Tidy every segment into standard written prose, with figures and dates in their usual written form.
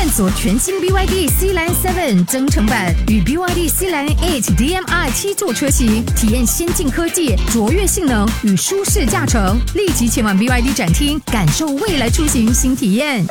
探索全新 BYD Sealand 7增程版与 BYD Sealand 8 DM-i 7座车型，体验先进科技、卓越性能与舒适驾乘。立即前往 BYD 展厅，感受未来出行新体验。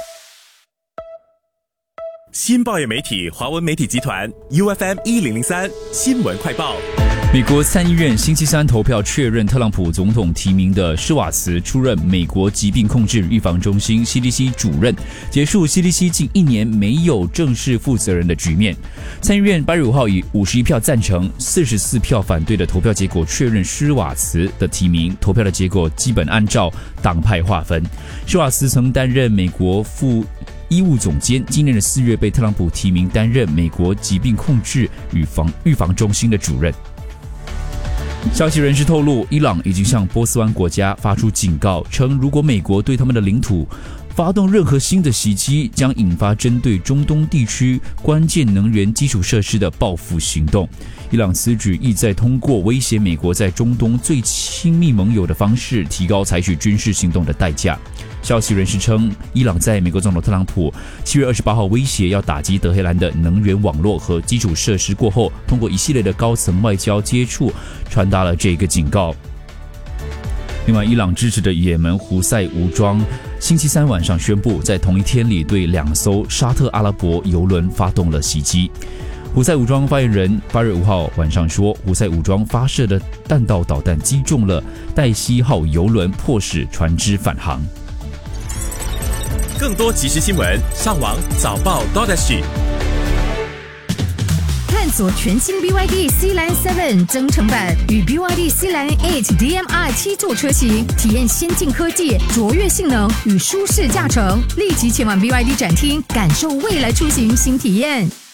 新报业媒体华文媒体集团 UFM 1003新闻快报。 美国参议院星期三投票确认特朗普总统提名的施瓦茨出任美国疾病控制预防中心 CDC 主任，结束 CDC 近1年没有正式负责人的局面。参议院8月5号以51票赞成、44票反对的投票结果确认施瓦茨的提名。投票的结果基本按照党派划分。施瓦茨曾担任美国副医务总监，今年的4月被特朗普提名担任美国疾病控制预防中心的主任。消息人士透露，伊朗已经向波斯湾国家发出警告，称如果美国对他们的领土发动任何新的袭击，将引发针对中东地区关键能源基础设施的报复行动。伊朗此举意在通过威胁美国在中东最亲密盟友的方式，提高采取军事行动的代价。消息人士称，伊朗在美国总统特朗普7月28号威胁要打击德黑兰的能源网络和基础设施过后，通过一系列的高层外交接触传达了这个警告。另外，伊朗支持的也门胡塞武装星期三晚上宣布，在同一天里对2艘沙特阿拉伯油轮发动了袭击。胡塞武装发言人8月5号晚上说，胡塞武装发射的弹道导弹击中了黛西号油轮，迫使船只返航。 更多即时新闻，上网早报 .SG。 探索全新 BYD Sealand 7增程版与 BYD Sealand 8 DM-i 7座车型，体验先进科技、卓越性能与舒适驾乘。立即前往 BYD 展厅，感受未来出行新体验。